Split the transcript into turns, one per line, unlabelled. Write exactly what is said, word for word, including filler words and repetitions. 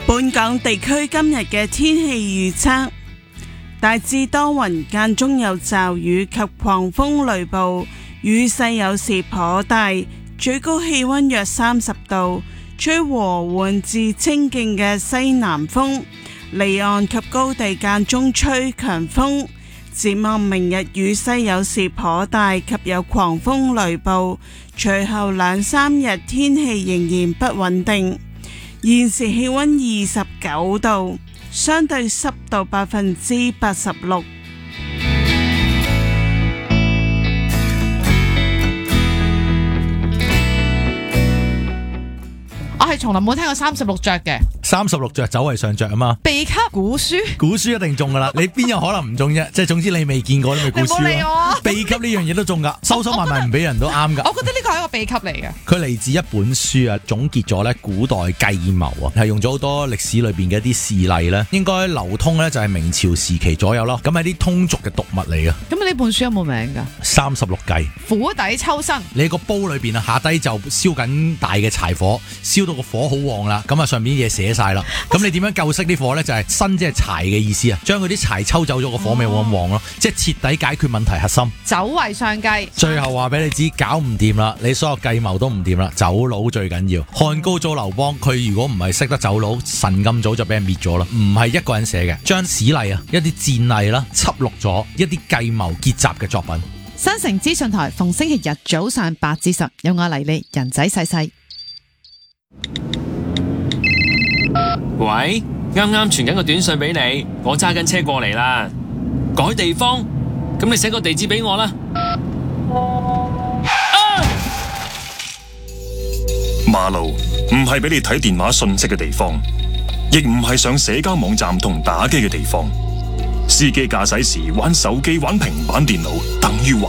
本港地區今日嘅天氣預測，大致多雲，間中有驟雨及狂風雷暴，雨勢有時頗大，最高氣溫約三十度，吹和緩至清勁嘅西南風，離岸及高地間中吹強風。展望明日雨勢有時頗大及有狂風雷暴，隨後兩三日天氣仍然不穩定。現時氣溫二十九度，相對濕度百分之八十六。
我係從來冇聽過三十六着嘅。
三十六着走為上着啊嘛，
秘笈古書，
古書一定中噶啦，你邊有可能唔中啫？即係總之你未見過你咪古書咯。秘笈呢樣嘢都中噶，收收埋埋唔俾人都啱噶。
我覺得呢個係一個秘笈嚟嘅。
佢嚟自一本書啊，總結咗咧古代計謀啊，係用咗好多歷史裏邊嘅一啲事例咧，應該流通咧就係明朝時期左右咯。咁係啲通俗嘅讀物嚟嘅。
咁呢本書有冇名噶？
三十六計，
釜底抽薪。
你個煲裏邊啊，下低就燒緊大嘅柴火，燒到個火好旺啦，咁啊上面啲嘢寫晒啦。咁你點樣救熄啲火咧？就係薪即係柴嘅意思啊，將嗰啲柴抽走咗，個火咪冇咁旺咯，即係徹底解決問題核心。
走為上計。
最後話俾你知，搞唔掂啦，你所有計謀都唔掂啦，走佬最緊要。漢高祖劉邦，佢如果唔係識得走佬，神咁早就俾人滅咗啦。唔係一個人寫嘅，將史例啊，一啲戰例啦，輯錄咗一啲計謀結集嘅作品。
新城資訊台逢星期日早上八至十，有我黎利人仔細細。
喂，啱啱傳緊個短信俾你，我揸緊車過嚟啦。改地方，咁你寫個地址俾我啦。啊！
馬路唔係俾你睇電話信息嘅地方，亦唔係上社交網站同打機嘅地方。司機駕駛時玩手機、玩平板電腦，等於玩